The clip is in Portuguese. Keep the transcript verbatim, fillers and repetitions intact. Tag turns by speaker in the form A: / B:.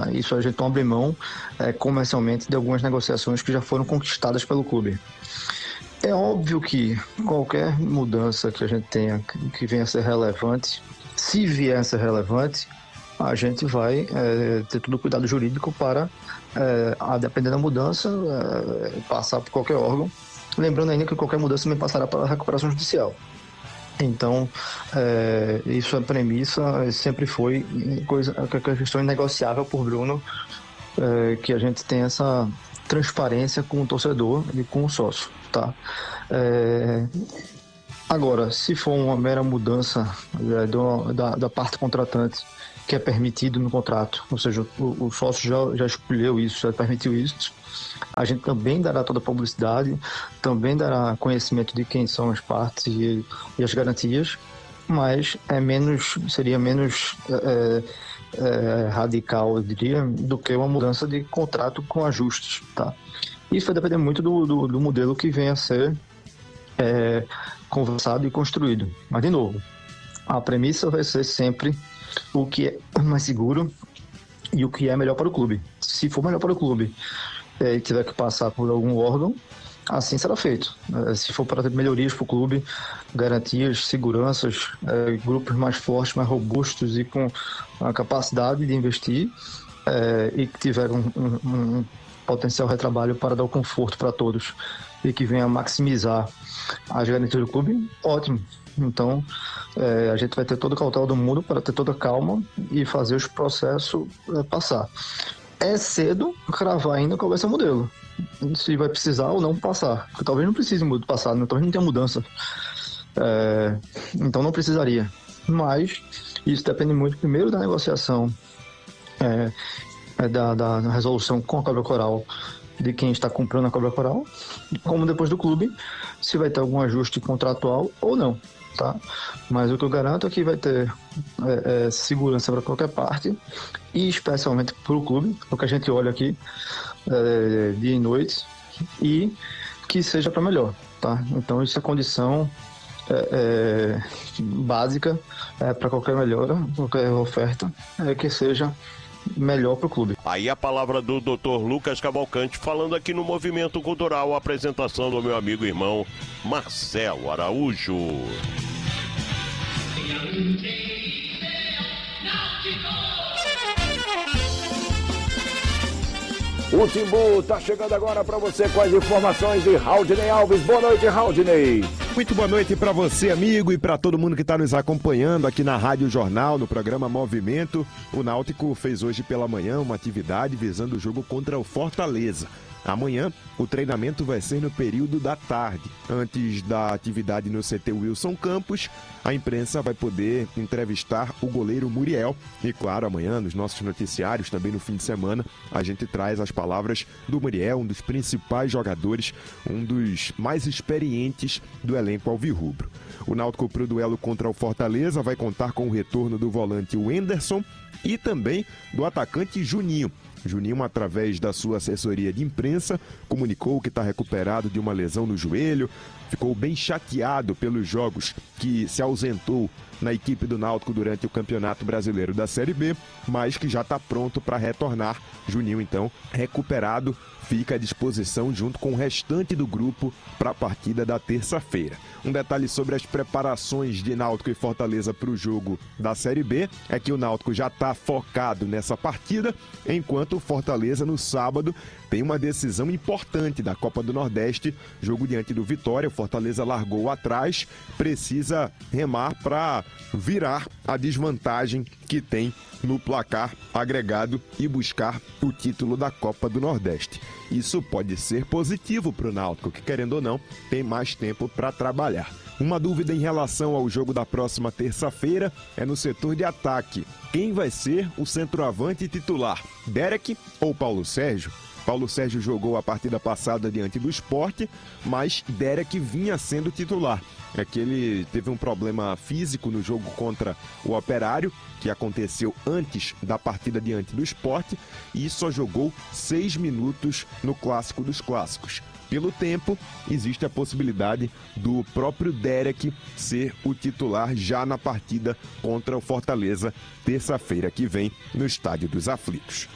A: Isso a gente não abre mão é, comercialmente de algumas negociações que já foram conquistadas pelo clube. É óbvio que qualquer mudança que a gente tenha que venha a ser relevante, se vier a ser relevante, a gente vai é, ter todo o cuidado jurídico para, é, a depender da mudança, é, passar por qualquer órgão. Lembrando ainda que qualquer mudança também passará para a recuperação judicial. Então, é, isso é premissa, sempre foi coisa, a questão inegociável por Bruno, é, que a gente tem essa transparência com o torcedor e com o sócio, tá? É, agora, se for uma mera mudança é, do, da, da parte contratante, que é permitido no contrato, ou seja, o, o sócio já, já escolheu isso, já permitiu isso, a gente também dará toda a publicidade, também dará conhecimento de quem são as partes e, e as garantias, mas é menos, seria menos é, é, radical, eu diria, do que uma mudança de contrato com ajustes, tá? Isso vai depender muito do, do, do modelo que venha a ser é, conversado e construído. Mas, de novo, a premissa vai ser sempre o que é mais seguro e o que é melhor para o clube. Se for melhor para o clube é, e tiver que passar por algum órgão, assim será feito. É, se for para ter melhorias para o clube, garantias, seguranças, é, grupos mais fortes, mais robustos e com a capacidade de investir é, e que tiver um, um, um potencial retrabalho para dar o conforto para todos e que venha maximizar as garantias do clube, ótimo. Então, é, a gente vai ter toda a cautela do mundo para ter toda a calma e fazer os processos é, passar. É cedo cravar ainda qual vai ser o modelo. Se vai precisar ou não passar. Porque talvez não precise do passado, né? Talvez não tenha mudança. É, então não precisaria. Mas isso depende muito, primeiro, da negociação, é, é da, da resolução com a cobra coral, de quem está comprando a cobra coral, como depois do clube, se vai ter algum ajuste contratual ou não. Tá? Mas o que eu garanto é que vai ter é, é, segurança para qualquer parte e especialmente para o clube, o que a gente olha aqui é, dia e noite, e que seja para melhor, tá? Então isso é condição é, é, básica é, para qualquer melhora, qualquer oferta, é que seja melhor para o clube.
B: Aí a palavra do doutor Lucas Cavalcante, falando aqui no Movimento Cultural, a apresentação do meu amigo e irmão Marcelo Araújo.
C: O Timbu tá chegando agora para você com as informações de Raudinei Alves. Boa noite, Raudinei.
D: Muito boa noite para você, amigo, e para todo mundo que está nos acompanhando aqui na Rádio Jornal, no programa Movimento. O Náutico fez hoje pela manhã uma atividade visando o jogo contra o Fortaleza. Amanhã, o treinamento vai ser no período da tarde. Antes da atividade no C T Wilson Campos, a imprensa vai poder entrevistar o goleiro Muriel. E claro, amanhã, nos nossos noticiários, também no fim de semana, a gente traz as palavras do Muriel, um dos principais jogadores, um dos mais experientes do elenco alvirrubro. O Náutico pro duelo contra o Fortaleza vai contar com o retorno do volante Wenderson e também do atacante Juninho. Juninho, através da sua assessoria de imprensa, comunicou que está recuperado de uma lesão no joelho, ficou bem chateado pelos jogos que se ausentou na equipe do Náutico durante o Campeonato Brasileiro da Série B, mas que já está pronto para retornar. Juninho, então, recuperado, fica à disposição junto com o restante do grupo para a partida da terça-feira. Um detalhe sobre as preparações de Náutico e Fortaleza para o jogo da Série B é que o Náutico já está focado nessa partida, enquanto o Fortaleza, no sábado, tem uma decisão importante da Copa do Nordeste, jogo diante do Vitória. O Fortaleza largou atrás, precisa remar para virar a desvantagem que tem no placar agregado e buscar o título da Copa do Nordeste. Isso pode ser positivo para o Náutico, que, querendo ou não, tem mais tempo para trabalhar. Uma dúvida em relação ao jogo da próxima terça-feira é no setor de ataque. Quem vai ser o centroavante titular? Derek ou Paulo Sérgio? Paulo Sérgio jogou a partida passada diante do Sport, mas Derek vinha sendo titular. É que ele teve um problema físico no jogo contra o Operário, que aconteceu antes da partida diante do Sport, e só jogou seis minutos no Clássico dos Clássicos. Pelo tempo, existe a possibilidade do próprio Derek ser o titular já na partida contra o Fortaleza, terça-feira que vem, no Estádio dos Aflitos.